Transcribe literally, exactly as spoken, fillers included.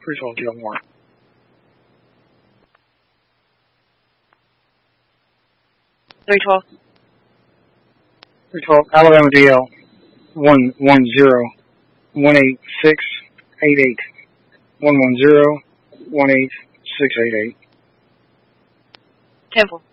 three twelve Gilmore. three twelve. three twelve Alabama D L. one one zero one eight six eight eight. one one zero one eight six eight eight. Temple.